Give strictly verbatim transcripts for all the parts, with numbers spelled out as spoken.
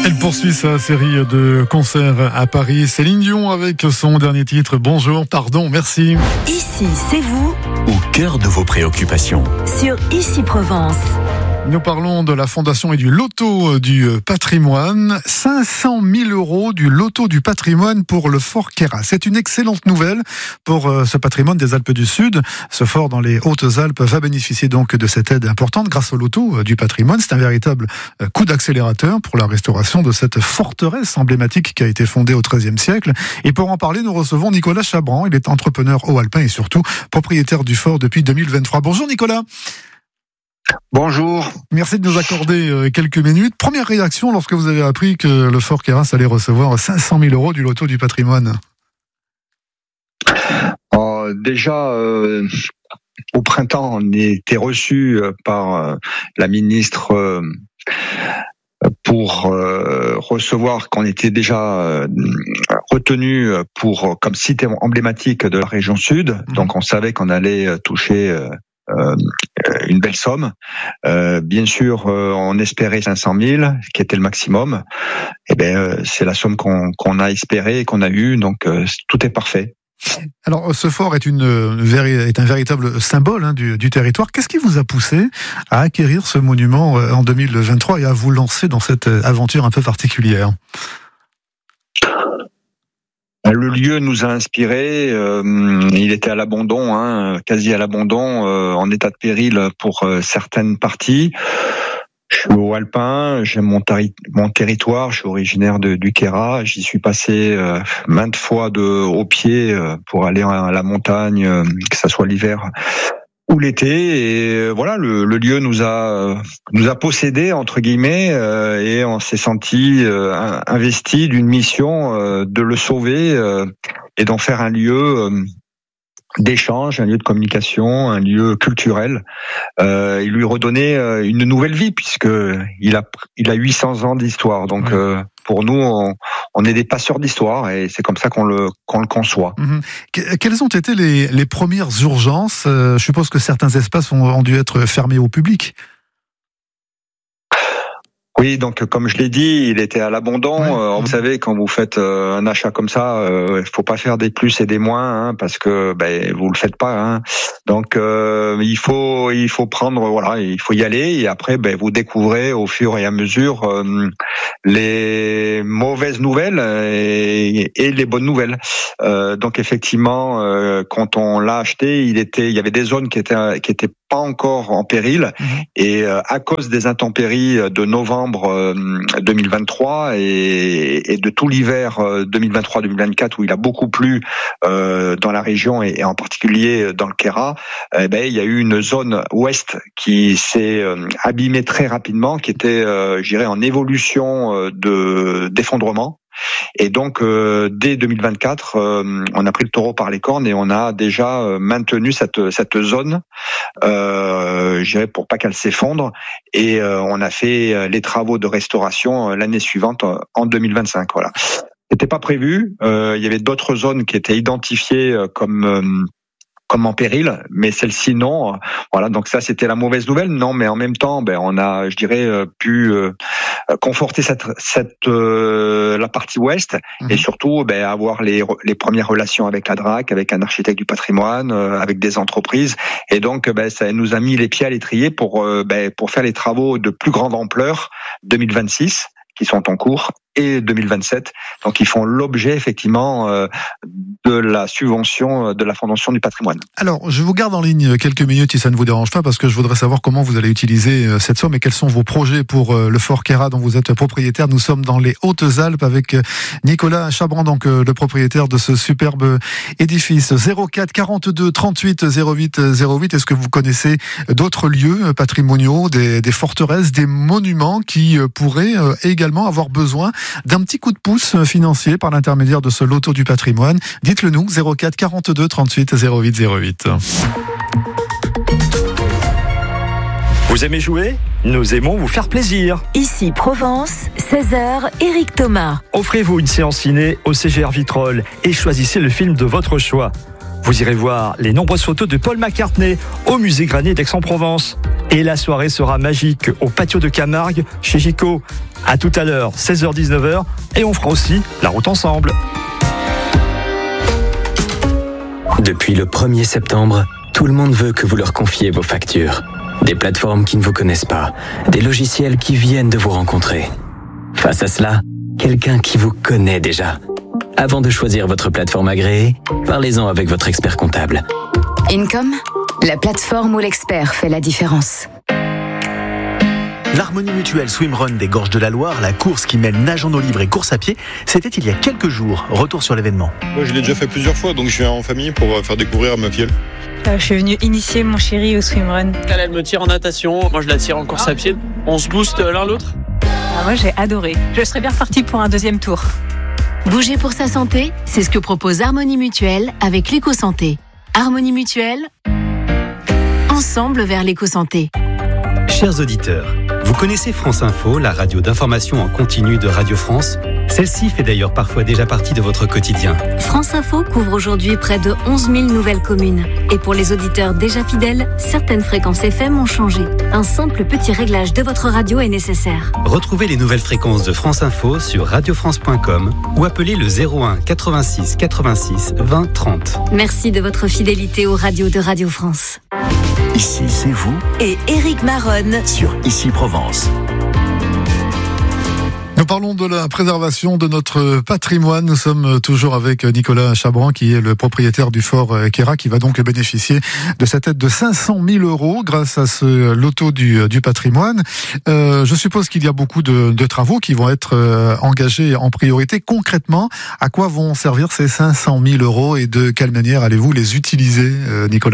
Elle poursuit sa série de concerts à Paris. Céline Dion avec son dernier titre, Bonjour, pardon, merci. Ici, c'est vous, au cœur de vos préoccupations. sur Ici Provence. Nous parlons de la fondation et du loto du patrimoine. cinq cent mille euros du loto du patrimoine pour le fort Queyras. C'est une excellente nouvelle pour ce patrimoine des Alpes du Sud. Ce fort dans les Hautes-Alpes va bénéficier donc de cette aide importante grâce au loto du patrimoine. C'est un véritable coup d'accélérateur pour la restauration de cette forteresse emblématique qui a été fondée au treizième siècle. Et pour en parler, nous recevons Nicolas Chabran. Il est entrepreneur haut-alpin et surtout propriétaire du fort depuis deux mille vingt-trois. Bonjour Nicolas. Bonjour. Merci de nous accorder quelques minutes. Première réaction lorsque vous avez appris que le fort Queyras allait recevoir cinq cent mille euros du loto du patrimoine. Euh, déjà, euh, au printemps, on était reçu par euh, la ministre euh, pour euh, recevoir qu'on était déjà euh, retenu pour comme site emblématique de la région sud. Mmh. Donc on savait qu'on allait toucher euh, Euh, une belle somme. Euh, bien sûr, euh, on espérait cinq cent mille, qui était le maximum. Et ben, euh, c'est la somme qu'on, qu'on a espérée et qu'on a eue, donc euh, tout est parfait. Alors, ce fort est, une, est un véritable symbole hein, du, du territoire. Qu'est-ce qui vous a poussé à acquérir ce monument euh, en deux mille vingt-trois et à vous lancer dans cette aventure un peu particulière ? Le lieu nous a inspiré. Euh, il était à l'abandon, hein, quasi à l'abandon, euh, en état de péril pour euh, certaines parties. Je suis haut alpin, j'aime mon, tari- mon territoire. Je suis originaire de, du Queyras. J'y suis passé euh, maintes fois de au pied euh, pour aller à la montagne, euh, que ça soit l'hiver ou l'été, et voilà, le, le lieu nous a nous a possédé entre guillemets, euh, et on s'est senti euh, investi d'une mission euh, de le sauver euh, et d'en faire un lieu euh, d'échange, un lieu de communication, un lieu culturel, euh, et lui redonner euh, une nouvelle vie puisque il a il a huit cents ans d'histoire. Donc ouais. euh, pour nous, on, on est des passeurs d'histoire et c'est comme ça qu'on le qu'on le conçoit. Mmh. Quelles ont été les, les premières urgences ? euh, Je suppose que certains espaces ont, ont dû être fermés au public. Oui, donc comme je l'ai dit, il était à l'abandon. Ouais. Euh, vous savez, quand vous faites euh, un achat comme ça, euh, il faut pas faire des plus et des moins, hein, parce que ben vous le faites pas. Hein. Donc euh, il faut il faut prendre voilà, il faut y aller et après ben vous découvrez au fur et à mesure euh, les mauvaises nouvelles et, et les bonnes nouvelles. Euh, donc effectivement, euh, quand on l'a acheté, il était il y avait des zones qui étaient qui étaient pas encore en péril mmh. et euh, à cause des intempéries de novembre deux mille vingt-trois et, et de tout l'hiver deux mille vingt-trois deux mille vingt-quatre où il a beaucoup plu euh, dans la région et, et en particulier dans le Queyras, eh ben il y a eu une zone ouest qui s'est euh, abîmée très rapidement, qui était, euh, je dirais, en évolution de d'effondrement. Et donc, euh, dès deux mille vingt-quatre, euh, on a pris le taureau par les cornes et on a déjà euh, maintenu cette cette zone, euh, je dirais, pour pas qu'elle s'effondre. Et euh, on a fait les travaux de restauration euh, l'année suivante, euh, en deux mille vingt-cinq. Voilà. C'était pas prévu. Euh, il y avait d'autres zones qui étaient identifiées euh, comme euh, comme en péril, mais celle-ci non. Voilà, donc ça c'était la mauvaise nouvelle. Non, mais en même temps, ben on a, je dirais, pu euh, conforter cette cette euh, la partie ouest mmh. et surtout ben avoir les les premières relations avec la D R A C, avec un architecte du patrimoine, euh, avec des entreprises, et donc ben ça nous a mis les pieds à l'étrier pour euh, ben pour faire les travaux de plus grande ampleur deux mille vingt-six qui sont en cours et deux mille vingt-sept, donc ils font l'objet effectivement euh, de la subvention de la Fondation du patrimoine. Alors, je vous garde en ligne quelques minutes si ça ne vous dérange pas, parce que je voudrais savoir comment vous allez utiliser cette somme et quels sont vos projets pour le fort Queyras dont vous êtes propriétaire. Nous sommes dans les Hautes-Alpes avec Nicolas Chabran, donc le propriétaire de ce superbe édifice. zéro quatre quarante-deux trente-huit zéro huit zéro huit. Est-ce que vous connaissez d'autres lieux patrimoniaux, des, des forteresses, des monuments qui pourraient également avoir besoin d'un petit coup de pouce financier par l'intermédiaire de ce loto du patrimoine? Dites-le nous, zéro quatre quarante-deux trente-huit zéro huit zéro huit. Vous aimez jouer ? Nous aimons vous faire plaisir. Ici Provence, seize heures, Éric Thomas. Offrez-vous une séance ciné au C G R Vitrolles et choisissez le film de votre choix. Vous irez voir les nombreuses photos de Paul McCartney au musée Granier d'Aix-en-Provence. Et la soirée sera magique au patio de Camargue chez Gico. À tout à l'heure, seize heures dix-neuf heures, et on fera aussi la route ensemble. Depuis le premier septembre, tout le monde veut que vous leur confiez vos factures. Des plateformes qui ne vous connaissent pas, des logiciels qui viennent de vous rencontrer. Face à cela, quelqu'un qui vous connaît déjà. Avant de choisir votre plateforme agréée, parlez-en avec votre expert comptable. Income, la plateforme où l'expert fait la différence. L'Harmonie Mutuelle Swimrun des Gorges de la Loire, la course qui mêle nage en eau libre et course à pied, c'était il y a quelques jours. Retour sur l'événement. Moi, je l'ai déjà fait plusieurs fois, donc je suis en famille pour faire découvrir à ma fille. Euh, je suis venue initier mon chéri au swimrun. Elle, elle me tire en natation, moi je la tire en course à pied. On se booste l'un l'autre. Ah, moi j'ai adoré. Je serais bien repartie pour un deuxième tour. Bouger pour sa santé, c'est ce que propose Harmonie Mutuelle avec l'éco-santé. Harmonie Mutuelle, ensemble vers l'éco-santé. Chers auditeurs, vous connaissez France Info, la radio d'information en continu de Radio France ? Celle-ci fait d'ailleurs parfois déjà partie de votre quotidien. France Info couvre aujourd'hui près de onze mille nouvelles communes. Et pour les auditeurs déjà fidèles, certaines fréquences F M ont changé. Un simple petit réglage de votre radio est nécessaire. Retrouvez les nouvelles fréquences de France Info sur radio france point com ou appelez le zéro un quatre-vingt-six quatre-vingt-six vingt trente. Merci de votre fidélité aux radios de Radio France. Ici, c'est vous Et Éric Maronne sur Ici Provence. Nous parlons de la préservation de notre patrimoine. Nous sommes toujours avec Nicolas Chabran, qui est le propriétaire du fort Queyras, qui va donc bénéficier de cette aide de cinq cent mille euros grâce à ce loto du, du patrimoine. Euh, je suppose qu'il y a beaucoup de, de travaux qui vont être euh, engagés en priorité. Concrètement, à quoi vont servir ces cinq cent mille euros et de quelle manière allez-vous les utiliser, euh, Nicolas ?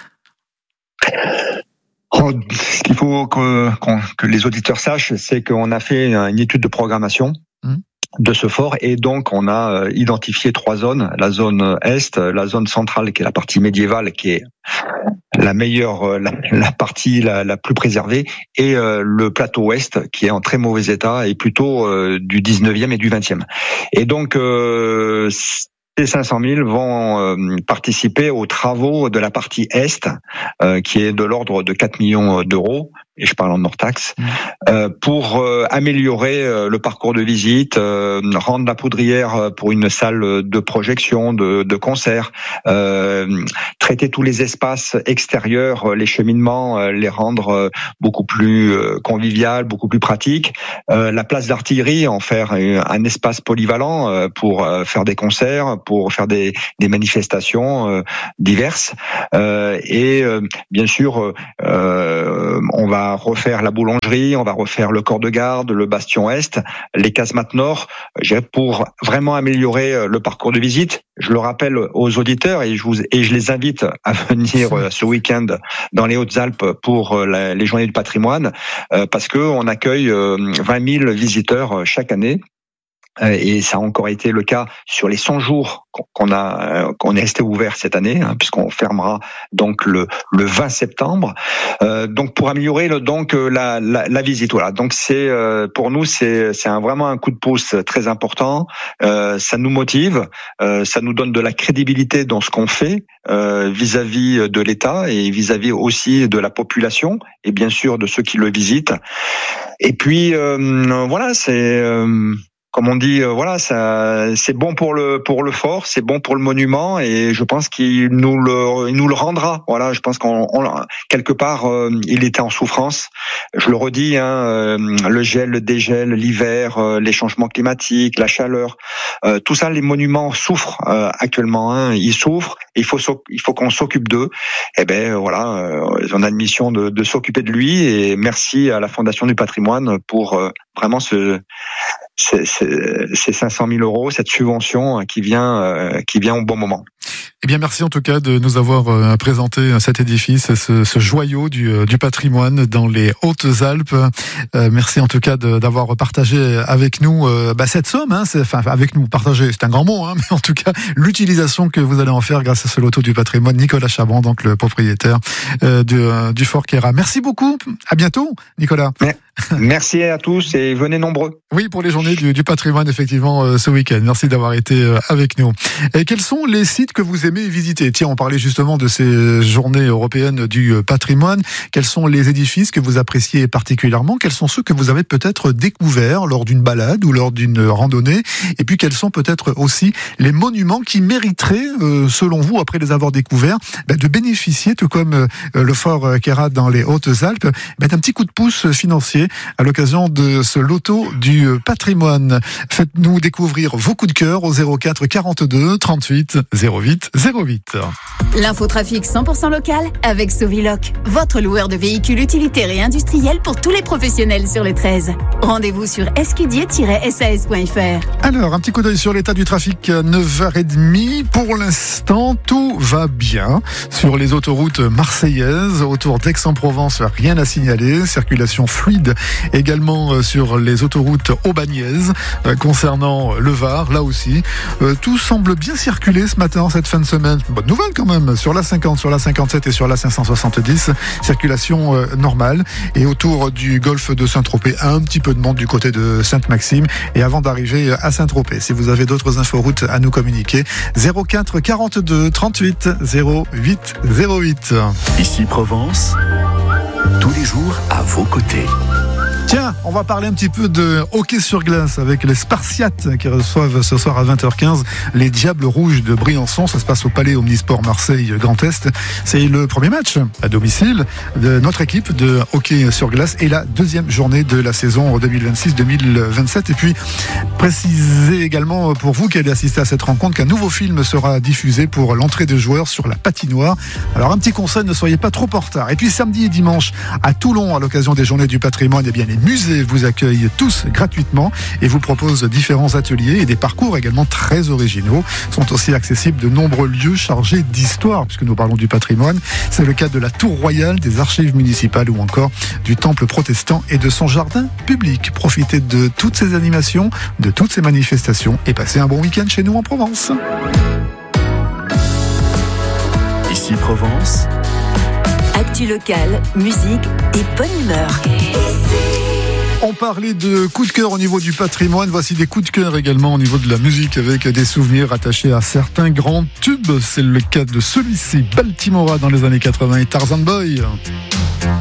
Oh, ce qu'il faut que, que les auditeurs sachent, c'est qu'on a fait une étude de programmation mmh. de ce fort et donc on a identifié trois zones. La zone Est, la zone centrale qui est la partie médiévale qui est la meilleure, la, la partie la, la plus préservée et euh, le plateau Ouest qui est en très mauvais état et plutôt euh, du dix-neuvième et du vingtième. Et donc euh, ces cinq cent mille vont euh, participer aux travaux de la partie Est, euh, qui est de l'ordre de quatre millions d'euros, et je parle en hors taxe, euh, pour euh, améliorer euh, le parcours de visite, euh, rendre la Poudrière pour une salle de projection, de, de concert, euh, traiter tous les espaces extérieurs, les cheminements, euh, les rendre euh, beaucoup plus euh, conviviales, beaucoup plus pratiques. Euh, la place d'artillerie, en faire un, un espace polyvalent euh, pour euh, faire des concerts, pour faire des, des manifestations euh, diverses. Euh, et euh, bien sûr, euh, on va refaire la boulangerie, on va refaire le corps de garde, le bastion Est, les casemates Nord, pour vraiment améliorer le parcours de visite. Je le rappelle aux auditeurs et je, vous, et je les invite à venir ce week-end dans les Hautes-Alpes pour la, les Journées du patrimoine, parce qu'on accueille vingt mille visiteurs chaque année. Et ça a encore été le cas sur les cent jours qu'on a qu'on est resté ouvert cette année, hein, puisqu'on fermera donc le le vingt septembre. Euh, donc pour améliorer le, donc la, la la visite, voilà. Donc c'est euh, pour nous c'est c'est un, vraiment un coup de pouce très important. Euh, ça nous motive, euh, ça nous donne de la crédibilité dans ce qu'on fait euh, vis-à-vis de l'État et vis-à-vis aussi de la population et bien sûr de ceux qui le visitent. Et puis euh, voilà, c'est euh, comme on dit, euh, voilà, ça, c'est bon pour le pour le fort, c'est bon pour le monument, et je pense qu'il nous le il nous le rendra. Voilà, je pense qu'on on, quelque part euh, il était en souffrance. Je le redis, hein, euh, le gel, le dégel, l'hiver, euh, les changements climatiques, la chaleur, euh, tout ça, les monuments souffrent euh, actuellement. Hein, ils souffrent. Il faut il faut qu'on s'occupe d'eux. Et ben voilà, euh, on a une mission de, de s'occuper de lui. Et merci à la Fondation du Patrimoine pour euh, vraiment ce C'est, c'est, c'est cinq cent mille euros, cette subvention qui vient, euh, qui vient au bon moment. Eh bien, merci en tout cas de nous avoir euh, présenté cet édifice, ce, ce joyau du, euh, du patrimoine dans les Hautes-Alpes. Euh, merci en tout cas de, d'avoir partagé avec nous euh, bah, cette somme. Hein, c'est, enfin, avec nous, partager, c'est un grand mot, hein, mais en tout cas, l'utilisation que vous allez en faire grâce à ce loto du patrimoine. Nicolas Chabran, donc le propriétaire euh, du, euh, du fort Queyras. Merci beaucoup. À bientôt, Nicolas. Merci à tous et venez nombreux. Oui, pour les journées du, du patrimoine, effectivement, euh, ce week-end. Merci d'avoir été euh, avec nous. Et quels sont les sites que vous aimez visiter. Tiens, on parlait justement de ces journées européennes du patrimoine. Quels sont les édifices que vous appréciez particulièrement? Quels sont ceux que vous avez peut-être découverts lors d'une balade ou lors d'une randonnée? Et puis, quels sont peut-être aussi les monuments qui mériteraient, euh, selon vous, après les avoir découverts, ben, de bénéficier, tout comme euh, le fort Queyrat dans les Hautes-Alpes, ben, d'un petit coup de pouce financier à l'occasion de ce loto du patrimoine. Faites-nous découvrir vos coups de cœur au zéro quatre quarante-deux trente-huit zéro huit zéro huit. L'infotrafic cent pour cent local avec Soviloc, votre loueur de véhicules utilitaires et industriels pour tous les professionnels sur le treize. Rendez-vous sur escudier tiret s a s point f r. Alors, un petit coup d'œil sur l'état du trafic, neuf heures trente. Pour l'instant, tout va bien sur les autoroutes marseillaises. Autour d'Aix-en-Provence, rien à signaler. Circulation fluide également sur les autoroutes aubagnaises. Concernant le Var, là aussi, tout semble bien circuler ce matin, cette fin de semaine. Bonne nouvelle quand même. Sur la cinquante, sur la cinquante-sept et sur la cinq cent soixante-dix, circulation euh, normale. Et autour du golfe de Saint-Tropez, un petit peu de monde du côté de Sainte-Maxime. Et avant d'arriver à Saint-Tropez, si vous avez d'autres inforoutes à nous communiquer, zéro quatre quarante-deux trente-huit zéro huit zéro huit. Ici Provence, tous les jours à vos côtés. Tiens, on va parler un petit peu de hockey sur glace avec les Spartiates qui reçoivent ce soir à vingt heures quinze les Diables Rouges de Briançon. Ça se passe au Palais Omnisport Marseille Grand Est. C'est le premier match à domicile de notre équipe de hockey sur glace et la deuxième journée de la saison deux mille vingt-six deux mille vingt-sept. Et puis, précisez également pour vous qui allez assister à cette rencontre qu'un nouveau film sera diffusé pour l'entrée des joueurs sur la patinoire. Alors, un petit conseil, ne soyez pas trop en retard. Et puis, samedi et dimanche à Toulon, à l'occasion des Journées du patrimoine, eh bien, les musées vous accueillent tous gratuitement et vous proposent différents ateliers et des parcours également très originaux. Sont aussi accessibles de nombreux lieux chargés d'histoire, puisque nous parlons du patrimoine. C'est le cas de la Tour Royale, des archives municipales ou encore du Temple protestant et de son jardin public. Profitez de toutes ces animations, de toutes ces manifestations et passez un bon week-end chez nous en Provence. Ici Provence. Actu locale, musique et bonne humeur. On parlait de coups de cœur au niveau du patrimoine. Voici des coups de cœur également au niveau de la musique avec des souvenirs attachés à certains grands tubes. C'est le cas de celui-ci, Baltimora dans les années quatre-vingts et Tarzan Boy.